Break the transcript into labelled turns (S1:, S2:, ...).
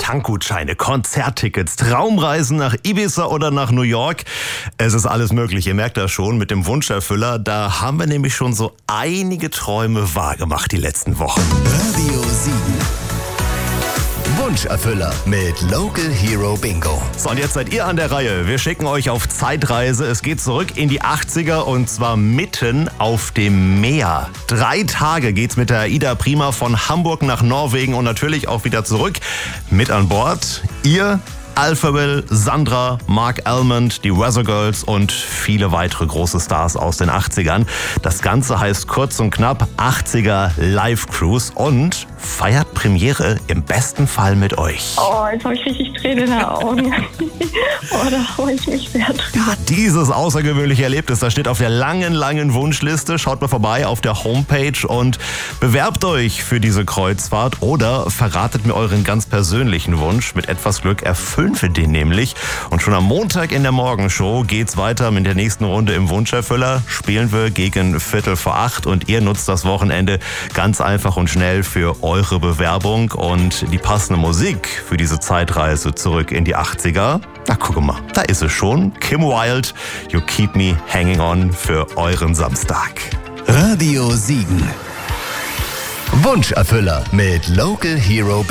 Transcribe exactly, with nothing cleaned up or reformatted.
S1: Tankgutscheine, Konzerttickets, Traumreisen nach Ibiza oder nach New York. Es ist alles möglich, ihr merkt das schon mit dem Wunscherfüller. Da haben wir nämlich schon so einige Träume wahrgemacht die letzten Wochen.
S2: Radio sieben. Wunscherfüller mit Local Hero Bingo.
S1: So, und jetzt seid ihr an der Reihe. Wir schicken euch auf Zeitreise. Es geht zurück in die achtziger und zwar mitten auf dem Meer. Drei Tage geht's mit der AIDA Prima von Hamburg nach Norwegen und natürlich auch wieder zurück. Mit an Bord ihr, Alphaville, Sandra, Mark Almond, die Weather Girls und viele weitere große Stars aus den achtzigern. Das Ganze heißt kurz und knapp achtziger Live Cruise und feiert Premiere im besten Fall mit euch.
S3: Oh, jetzt habe ich richtig Tränen in den Augen. Oh, da freue ich mich sehr drüber.
S1: Ja, dieses außergewöhnliche Erlebnis, das steht auf der langen, langen Wunschliste. Schaut mal vorbei auf der Homepage und bewerbt euch für diese Kreuzfahrt oder verratet mir euren ganz persönlichen Wunsch. Mit etwas Glück erfüllen wir den nämlich. Und schon am Montag in der Morgenshow geht's weiter mit der nächsten Runde im Wunscherfüller. Spielen wir gegen Viertel vor acht und ihr nutzt das Wochenende ganz einfach und schnell für eure Bewerbung und die passende Musik für diese Zeitreise zurück in die achtziger. Na, guck mal, da ist es schon. Kim Wilde, You Keep Me Hanging On für euren Samstag.
S2: Radio sieben. Wunscherfüller mit Local Hero